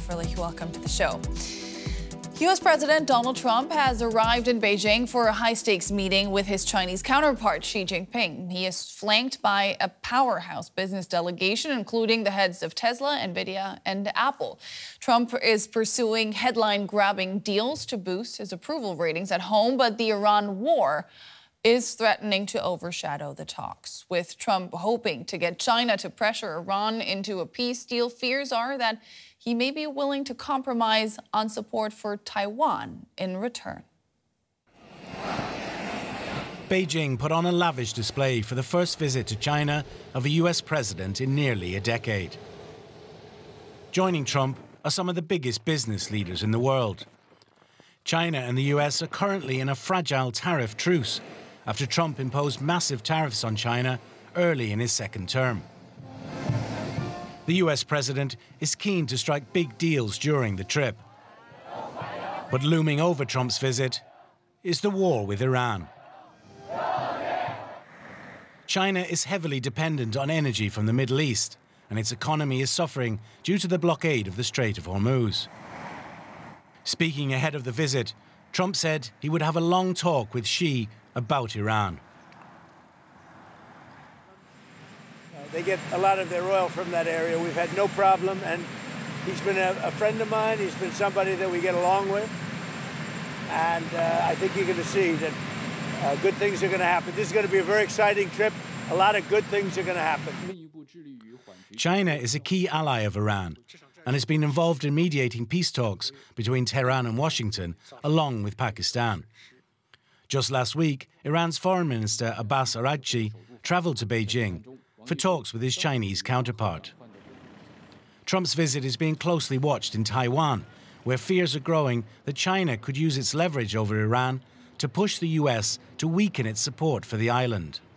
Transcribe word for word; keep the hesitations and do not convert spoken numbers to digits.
Furlich, welcome to the show. U S President Donald Trump has arrived in Beijing for a high-stakes meeting with his Chinese counterpart, Xi Jinping. He is flanked by a powerhouse business delegation, including the heads of Tesla, Nvidia, and Apple. Trump is pursuing headline-grabbing deals to boost his approval ratings at home, but the Iran war is threatening to overshadow the talks. With Trump hoping to get China to pressure Iran into a peace deal, fears are that he may be willing to compromise on support for Taiwan in return. Beijing put on a lavish display for the first visit to China of a U S president in nearly a decade. Joining Trump are some of the biggest business leaders in the world. China and the U S are currently in a fragile tariff truce after Trump imposed massive tariffs on China early in his second term. The U S president is keen to strike big deals during the trip. But looming over Trump's visit is the war with Iran. China is heavily dependent on energy from the Middle East, and its economy is suffering due to the blockade of the Strait of Hormuz. Speaking ahead of the visit, Trump said he would have a long talk with Xi about Iran. They get a lot of their oil from that area. We've had no problem, and he's been a, a friend of mine. He's been somebody that we get along with, and uh, I think you're going to see that uh, good things are going to happen. This is going to be a very exciting trip. A lot of good things are going to happen. China is a key ally of Iran and has been involved in mediating peace talks between Tehran and Washington, along with Pakistan. Just last week, Iran's Foreign Minister Abbas Araghchi travelled to Beijing for talks with his Chinese counterpart. Trump's visit is being closely watched in Taiwan, where fears are growing that China could use its leverage over Iran to push the U S to weaken its support for the island.